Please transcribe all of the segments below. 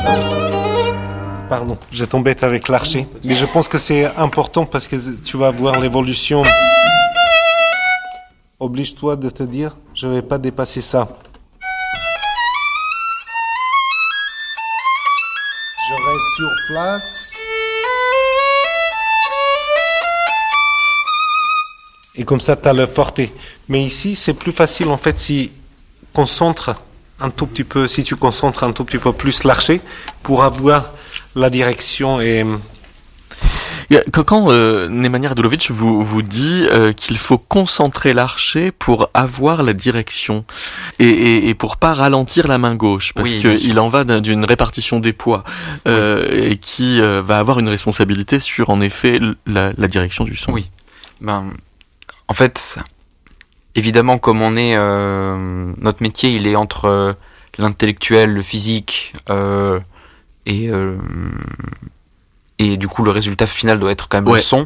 Pardon, j'ai tombé avec l'archer. Mais je pense que c'est important parce que tu vas voir l'évolution. Oblige-toi de te dire, je ne vais pas dépasser ça. Je reste sur place. Et comme ça, tu as le forte. Mais ici, c'est plus facile en fait si tu concentres un tout petit peu plus l'archer pour avoir la direction et... Quand Nemanja Radulović vous dit qu'il faut concentrer l'archer pour avoir la direction et pour pas ralentir la main gauche, parce que il en va d'une répartition des poids et qui va avoir une responsabilité sur en effet la direction du son. Oui. En fait, évidemment, comme on est notre métier, il est entre l'intellectuel, le physique et du coup le résultat final doit être quand même le son.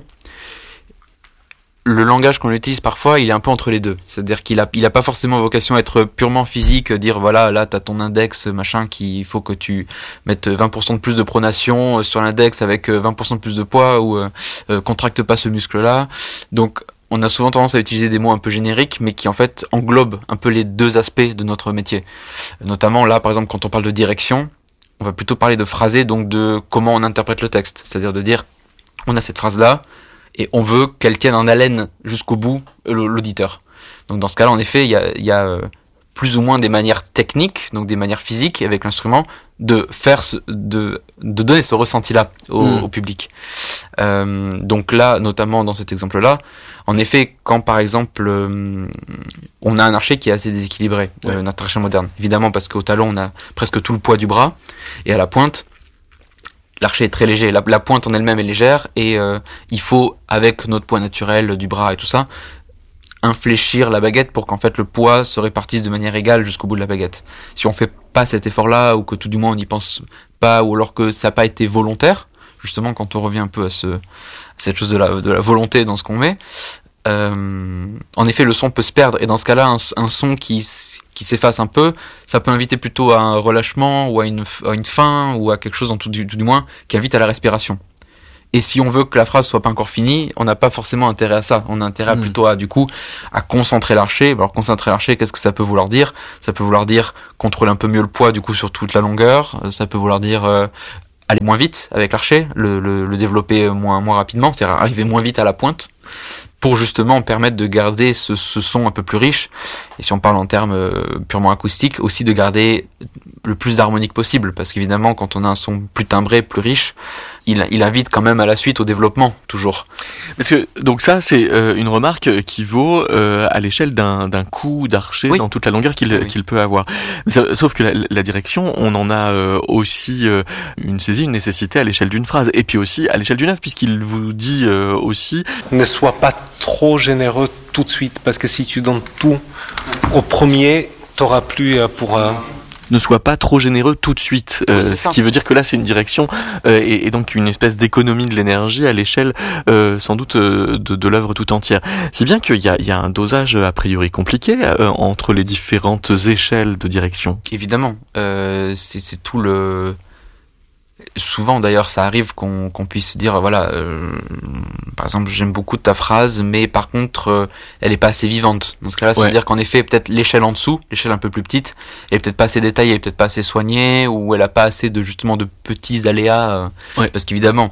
Le langage qu'on utilise parfois, il est un peu entre les deux. C'est-à-dire qu'il a pas forcément vocation à être purement physique, dire voilà, là t'as ton index, machin, qu'il faut que tu mettes 20% de plus de pronation sur l'index avec 20% de plus de poids ou contracte pas ce muscle-là. Donc on a souvent tendance à utiliser des mots un peu génériques, mais qui en fait englobent un peu les deux aspects de notre métier. Notamment là, par exemple, quand on parle de direction, on va plutôt parler de phrasé, donc de comment on interprète le texte. C'est-à-dire de dire, on a cette phrase-là, et on veut qu'elle tienne en haleine jusqu'au bout l'auditeur. Donc dans ce cas-là, en effet, il y a plus ou moins des manières techniques, donc des manières physiques avec l'instrument, de donner ce ressenti-là au public. Donc là, notamment dans cet exemple-là, en effet, quand par exemple on a un archer qui est assez déséquilibré, notre archer moderne, évidemment parce qu'au talon on a presque tout le poids du bras, et à la pointe, l'archer est très léger, la pointe en elle-même est légère, et il faut, avec notre poids naturel du bras et tout ça, infléchir la baguette pour qu'en fait le poids se répartisse de manière égale jusqu'au bout de la baguette. Si on fait pas cet effort-là, ou que tout du moins on n'y pense pas, ou alors que ça n'a pas été volontaire, justement quand on revient un peu à cette chose de la volonté dans ce qu'on met, en effet le son peut se perdre, et dans ce cas-là un son qui s'efface un peu, ça peut inviter plutôt à un relâchement ou à une fin, ou à quelque chose tout du moins qui invite à la respiration. Et si on veut que la phrase soit pas encore finie, on n'a pas forcément intérêt à ça. On a intérêt plutôt à concentrer l'archer. Alors concentrer l'archer, qu'est-ce que ça peut vouloir dire ? Ça peut vouloir dire contrôler un peu mieux le poids du coup sur toute la longueur. Ça peut vouloir dire aller moins vite avec l'archer, le développer moins rapidement, c'est-à-dire arriver moins vite à la pointe, pour justement permettre de garder ce son un peu plus riche. Et si on parle en termes purement acoustiques, aussi de garder le plus d'harmonique possible, parce qu'évidemment quand on a un son plus timbré, plus riche, il invite quand même à la suite au développement, toujours. Parce que, donc ça, c'est une remarque qui vaut à l'échelle d'un coup d'archer dans toute la longueur qu'il peut avoir. Sauf que la direction, on en a aussi une nécessité à l'échelle d'une phrase, et puis aussi à l'échelle d'une œuvre, puisqu'il vous dit aussi... Ne sois pas trop généreux tout de suite, parce que si tu donnes tout au premier, t'auras plus pour... Ne sois pas trop généreux tout de suite, ce qui veut dire que là c'est une direction et donc une espèce d'économie de l'énergie à l'échelle sans doute de l'œuvre tout entière. Si bien qu'il y a un dosage a priori compliqué entre les différentes échelles de direction. Évidemment, c'est tout le... Souvent d'ailleurs ça arrive qu'on puisse dire voilà, par exemple j'aime beaucoup ta phrase, mais par contre elle est pas assez vivante. Dans ce cas-là ça veut dire qu'en effet peut-être l'échelle en dessous, l'échelle un peu plus petite, elle est peut-être pas assez détaillée, elle est peut-être pas assez soignée, ou elle a pas assez de justement de petits aléas, parce qu'évidemment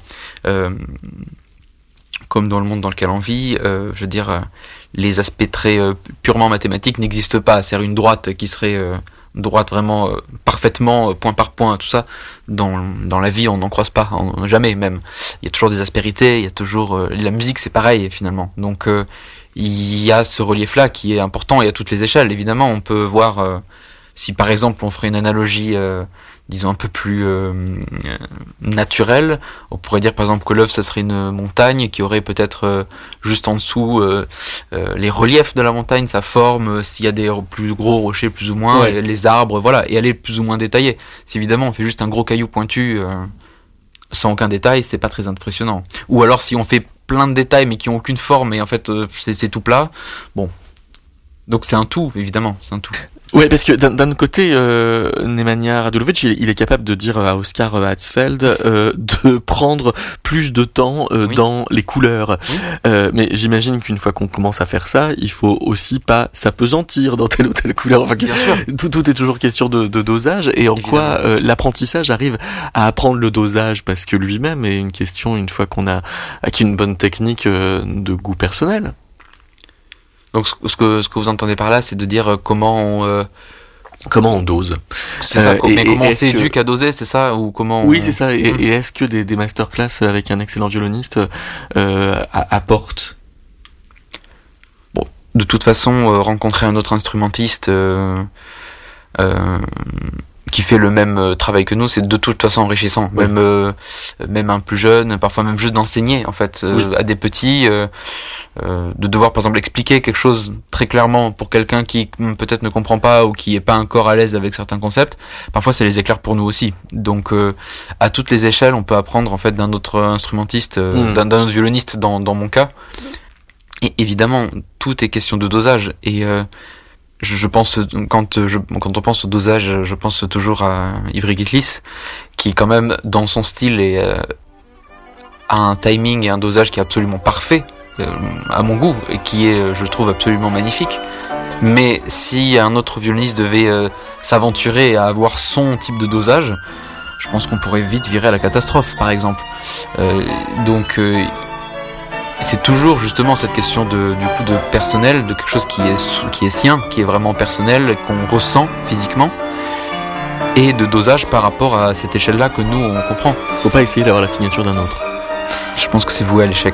comme dans le monde dans lequel on vit, je veux dire les aspects très purement mathématiques n'existent pas. C'est-à-dire une droite qui serait droite vraiment parfaitement point par point, tout ça dans la vie on n'en croise pas, jamais même. Il y a toujours des aspérités, il y a toujours la musique c'est pareil finalement. Donc il y a ce relief là qui est important, et à toutes les échelles évidemment. On peut voir si par exemple on ferait une analogie disons un peu plus naturelle, on pourrait dire par exemple que l'œuvre ça serait une montagne qui aurait peut-être juste en dessous les reliefs de la montagne, sa forme, s'il y a des plus gros rochers plus ou moins, les arbres, voilà, et elle est plus ou moins détaillée. Si évidemment on fait juste un gros caillou pointu sans aucun détail, c'est pas très impressionnant. Ou alors si on fait plein de détails mais qui ont aucune forme et en fait c'est tout plat, bon. Donc c'est un tout, évidemment, c'est un tout. Ouais, parce que d'un côté, Nemanja Radulović, il est capable de dire à Oscar Hatzfeld de prendre plus de temps dans les couleurs. Mais j'imagine qu'une fois qu'on commence à faire ça, il faut aussi pas s'apesantir dans telle ou telle couleur. Enfin, bien sûr. Tout est toujours question de dosage. Et en quoi l'apprentissage arrive à apprendre le dosage, parce que lui-même est une question, une fois qu'on a acquis une bonne technique de goût personnel. Donc ce que vous entendez par là, c'est de dire comment on dose. C'est ça. Mais comment on s'éduque à doser, c'est ça, ou comment Oui, c'est ça. Et est-ce que des masterclass avec un excellent violoniste apportent? Bon, de toute façon, rencontrer un autre instrumentiste qui fait le même travail que nous, c'est de toute façon enrichissant. Oui. Même un plus jeune, parfois même juste d'enseigner en fait à des petits, de devoir par exemple expliquer quelque chose très clairement pour quelqu'un qui peut-être ne comprend pas ou qui est pas encore à l'aise avec certains concepts. Parfois, ça les éclaire pour nous aussi. Donc, à toutes les échelles, on peut apprendre en fait d'un autre instrumentiste, d'un autre violoniste dans mon cas. Et évidemment, tout est question de dosage. Et je pense, quand on pense au dosage, je pense toujours à Ivry Gitlis, qui quand même, dans son style, a un timing et un dosage qui est absolument parfait, à mon goût, et qui est, je trouve, absolument magnifique. Mais si un autre violoniste devait s'aventurer à avoir son type de dosage, je pense qu'on pourrait vite virer à la catastrophe, par exemple. Donc, c'est toujours justement cette question du coup de personnel, de quelque chose qui est sien, qui est vraiment personnel, qu'on ressent physiquement, et de dosage par rapport à cette échelle-là que nous on comprend. Faut pas essayer d'avoir la signature d'un autre. Je pense que c'est voué à l'échec.